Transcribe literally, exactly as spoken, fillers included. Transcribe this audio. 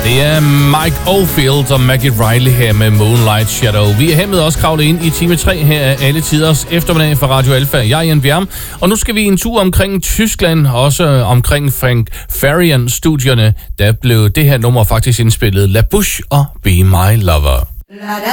Det er Mike Oldfield og Maggie Riley her med Moonlight Shadow. Vi er hermed også kravlet ind i time tre her af alle tiders eftermiddag fra Radio Alfa. Jeg er Jan Bjerm, og nu skal vi en tur omkring Tyskland, også omkring Frank Farian-studierne. Der blev det her nummer faktisk indspillet La Bouche og Be My Lover.